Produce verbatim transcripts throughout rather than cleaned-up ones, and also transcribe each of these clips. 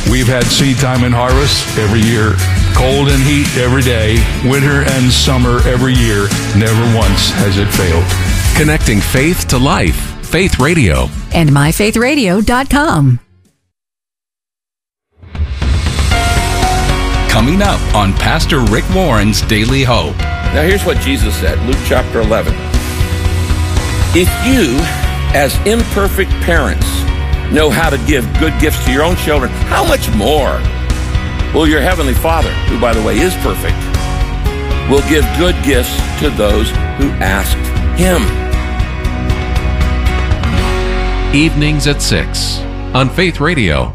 We've had seed time and harvest every year, cold and heat every day, winter and summer every year. Never once has it failed. Connecting faith to life. Faith Radio. And my faith radio dot com. Coming up on Pastor Rick Warren's Daily Hope. Now here's what Jesus said, Luke chapter eleven. If you, as imperfect parents, know how to give good gifts to your own children, how much more will your Heavenly Father, who, by the way, is perfect, will give good gifts to those who ask Him. Evenings at six on Faith Radio.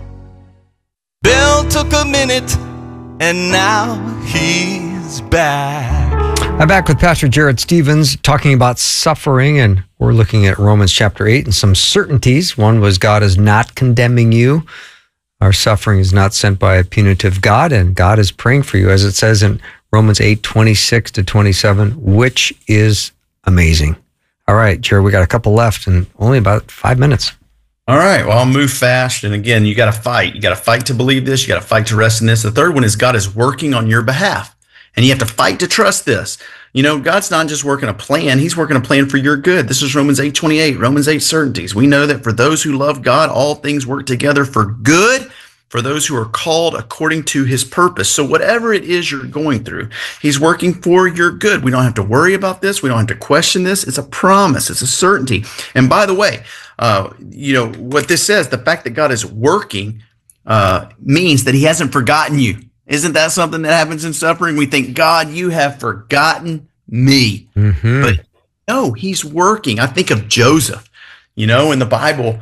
Bill took a minute, and now he's back. I'm back with Pastor Jared Stevens talking about suffering, and we're looking at Romans chapter eight and some certainties. One was God is not condemning you. Our suffering is not sent by a punitive God, and God is praying for you, as it says in Romans eight, twenty-six to twenty-seven, which is amazing. All right, Jared, we got a couple left and only about five minutes. All right, well, I'll move fast. And again, you got to fight. You got to fight to believe this. You got to fight to rest in this. The third one is God is working on your behalf. And you have to fight to trust this. You know, God's not just working a plan. He's working a plan for your good. This is Romans eight twenty-eight, Romans eight certainties. We know that for those who love God, all things work together for good, for those who are called according to His purpose. So whatever it is you're going through, He's working for your good. We don't have to worry about this. We don't have to question this. It's a promise. It's a certainty. And by the way, uh, you know, what this says, the fact that God is working uh, means that He hasn't forgotten you. Isn't that something that happens in suffering? We think, God, you have forgotten me. Mm-hmm. But no, He's working. I think of Joseph, you know, in the Bible,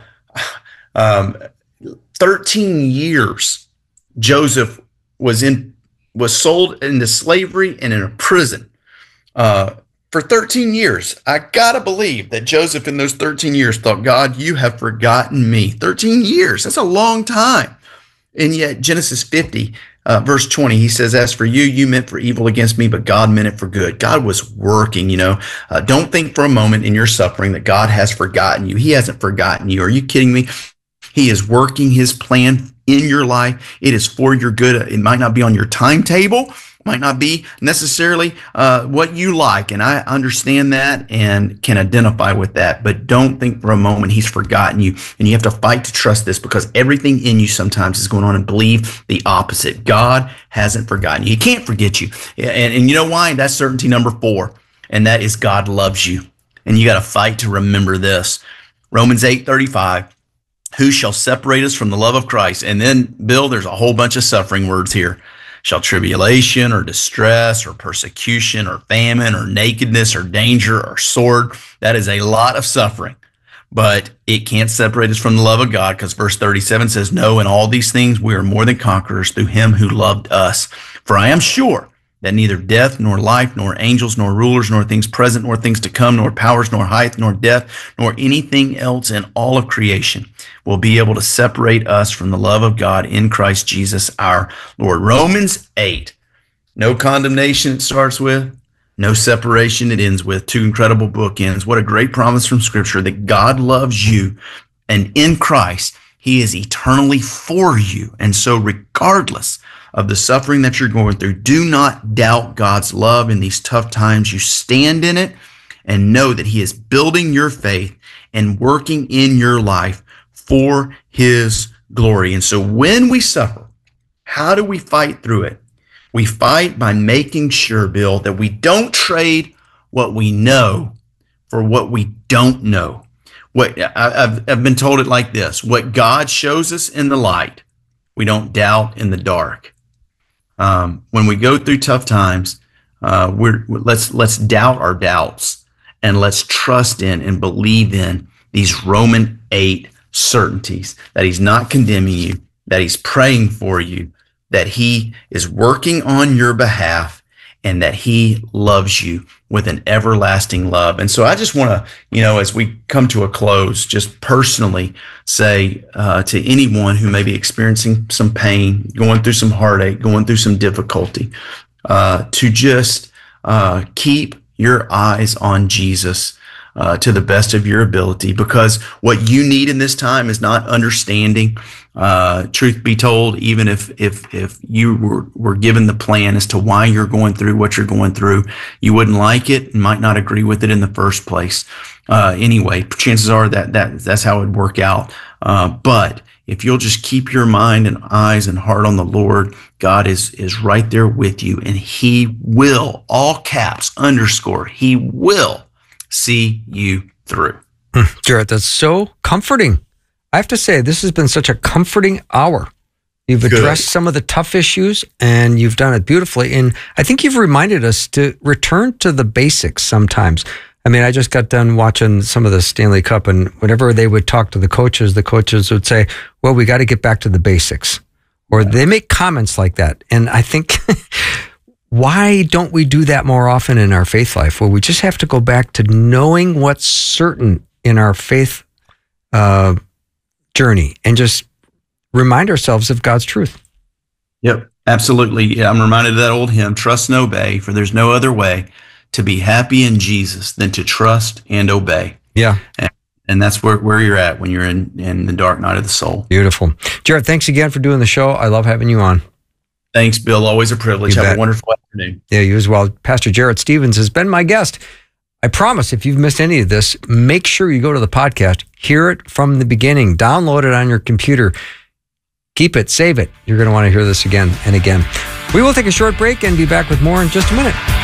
um, thirteen years, Joseph was in, was sold into slavery and in a prison uh, for thirteen years. I gotta believe that Joseph in those thirteen years thought, God, you have forgotten me. thirteen years, that's a long time. And yet Genesis fifty, Uh, verse twenty, he says, as for you, you meant for evil against me, but God meant it for good. God was working, you know. Uh, don't think for a moment in your suffering that God has forgotten you. He hasn't forgotten you. Are you kidding me? He is working His plan in your life. It is for your good. It might not be on your timetable, might not be necessarily uh, what you like. And I understand that and can identify with that. But don't think for a moment He's forgotten you. And you have to fight to trust this, because everything in you sometimes is going on and believe the opposite. God hasn't forgotten you. He can't forget you. And, and you know why? That's certainty number four. And that is God loves you. And you got to fight to remember this. Romans eight thirty-five, who shall separate us from the love of Christ? And then, Bill, there's a whole bunch of suffering words here. Shall tribulation or distress or persecution or famine or nakedness or danger or sword? That is a lot of suffering, but it can't separate us from the love of God, because verse thirty-seven says, no, in all these things we are more than conquerors through Him who loved us. For I am sure that neither death, nor life, nor angels, nor rulers, nor things present, nor things to come, nor powers, nor height, nor depth, nor anything else in all of creation will be able to separate us from the love of God in Christ Jesus our Lord. Romans eight, no condemnation it starts with, no separation it ends with. Two incredible bookends. What a great promise from Scripture that God loves you, and in Christ He is eternally for you. And so regardless of the suffering that you're going through, do not doubt God's love in these tough times. You stand in it and know that He is building your faith and working in your life for His glory. And so when we suffer, how do we fight through it? We fight by making sure, Bill, that we don't trade what we know for what we don't know. What I've, I've been told it like this: what God shows us in the light, we don't doubt in the dark. Um, when we go through tough times, uh, we're let's let's doubt our doubts, and let's trust in and believe in these Roman eight certainties that He's not condemning you, that He's praying for you, that He is working on your behalf, and that He loves you with an everlasting love. And so I just want to, you know, as we come to a close, just personally say uh, to anyone who may be experiencing some pain, going through some heartache, going through some difficulty, uh, to just uh, keep your eyes on Jesus uh, to the best of your ability, because what you need in this time is not understanding Uh, truth be told, even if if if you were, were given the plan as to why you're going through what you're going through, you wouldn't like it and might not agree with it in the first place. Uh, anyway, chances are that that that's how it would work out. Uh, but if you'll just keep your mind and eyes and heart on the Lord, God is is right there with you, and He will, all caps, underscore, He will see you through. Jarrett, that's so comforting. I have to say, this has been such a comforting hour. You've addressed Good. some of the tough issues, and you've done it beautifully. And I think you've reminded us to return to the basics sometimes. I mean, I just got done watching some of the Stanley Cup, and whenever they would talk to the coaches, the coaches would say, well, we got to get back to the basics. Or yeah. they make comments like that. And I think, why don't we do that more often in our faith life, where we just have to go back to knowing what's certain in our faith uh journey and just remind ourselves of God's truth. Yep, absolutely. Yeah, I'm reminded of that old hymn, trust and obey, for there's no other way to be happy in Jesus than to trust and obey. Yeah. And, and that's where, where you're at when you're in, in the dark night of the soul. Beautiful. Jarrett, thanks again for doing the show. I love having you on. Thanks, Bill. Always a privilege. You Have bet. a wonderful afternoon. Yeah, you as well. Pastor Jarrett Stevens has been my guest. I promise, if you've missed any of this, make sure you go to the podcast, hear it from the beginning, download it on your computer, keep it, save it. You're going to want to hear this again and again. We will take a short break and be back with more in just a minute.